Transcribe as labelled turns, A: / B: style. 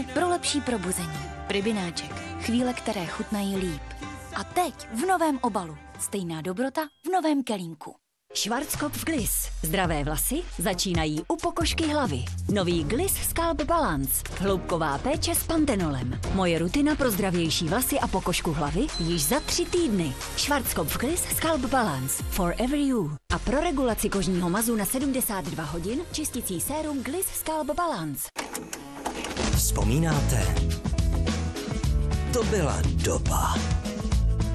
A: Přesně pro lepší probuzení. Pribináček. Chvíle, které chutnají líp. A teď v novém obalu. Stejná dobrota v novém kelímku.
B: Schwarzkopf Gliss. Zdravé vlasy začínají u pokožky hlavy. Nový Gliss Scalp Balance. Hloubková péče s pantenolem. Moje rutina pro zdravější vlasy a pokožku hlavy již za 3 týdny. Schwarzkopf Gliss Scalp Balance. Forever you. A pro regulaci kožního mazu na 72 hodin čisticí sérum Gliss Scalp Balance.
C: Vzpomínáte? To byla doba.